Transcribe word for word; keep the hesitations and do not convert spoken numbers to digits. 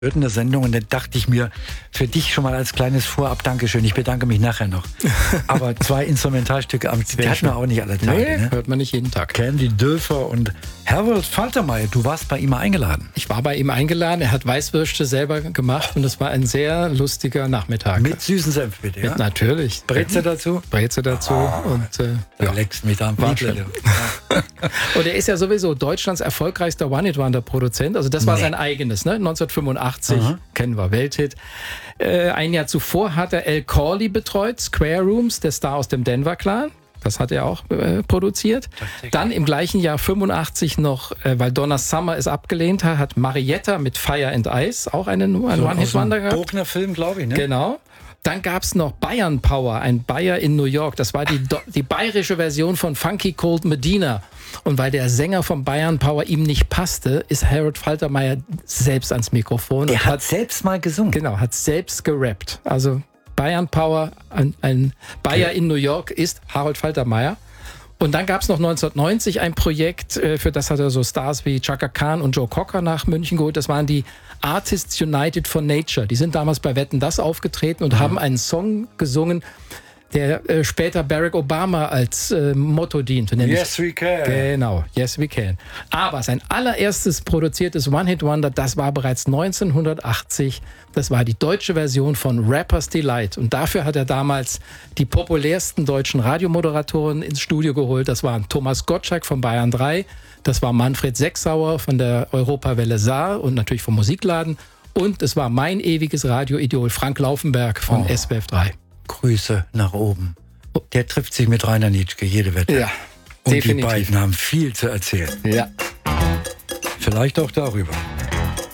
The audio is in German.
in der Sendung und dann dachte ich mir, für dich schon mal als kleines Vorab Dankeschön, ich bedanke mich nachher noch. Aber zwei Instrumentalstücke, die hatten wir auch nicht alle Tage. Nee, ne? hört man nicht jeden Tag. Candy Dülfer und Herbert Faltermeier, du warst bei ihm mal eingeladen. Ich war bei ihm eingeladen, er hat Weißwürste selber gemacht und es war ein sehr lustiger Nachmittag. Mit süßen Senf bitte, ja? Mit, natürlich. Breze dazu? Breze dazu Ah, und äh, da ja. leckst mich da am War Fiedler. Und er ist ja sowieso Deutschlands erfolgreichster One-Hit-Wonder-Produzent. Also das war Nee. sein eigenes, ne? neunzehnhundertfünfundachtzig, Aha. kennen wir, Welthit. Äh, ein Jahr zuvor hat er Al Corley betreut, Square Rooms, der Star aus dem Denver Clan. Das hat er auch äh, produziert. Dann im gleichen Jahr fünfundachtzig noch, äh, weil Donna Summer es abgelehnt hat, hat Marietta mit Fire and Ice auch einen, einen So, One-Hit-Wonder aus dem gehabt. Bogner Film, glaube ich, ne? Genau. Dann gab es noch Bayern Power, ein Bayer in New York. Das war die, Do- die bayerische Version von Funky Cold Medina. Und weil der Sänger von Bayern Power ihm nicht passte, ist Harold Faltermeier selbst ans Mikrofon. Er und hat selbst mal gesungen. Genau, hat selbst gerappt. Also Bayern Power, ein, ein Bayer in New York ist Harold Faltermeier. Und dann gab es noch neunzehnhundertneunzig ein Projekt, äh, für das hat er so Stars wie Chaka Khan und Joe Cocker nach München geholt. Das waren die Artists United for Nature. Die sind damals bei Wetten, das aufgetreten und mhm. haben einen Song gesungen, der äh, später Barack Obama als äh, Motto diente. Nämlich, Yes, we can. Genau, yes, we can. Aber sein allererstes produziertes One-Hit-Wonder, das war bereits neunzehnhundertachtzig. Das war die deutsche Version von Rapper's Delight. Und dafür hat er damals die populärsten deutschen Radiomoderatoren ins Studio geholt. Das waren Thomas Gottschalk von Bayern drei, das war Manfred Sechsauer von der Europawelle Saar und natürlich vom Musikladen. Und es war mein ewiges Radioideol Frank Laufenberg von Oh. S W F drei. Grüße nach oben. Der trifft sich mit Rainer Nitschke, jede Wette. Ja, Und definitiv. die beiden haben viel zu erzählen. Ja. Vielleicht auch darüber.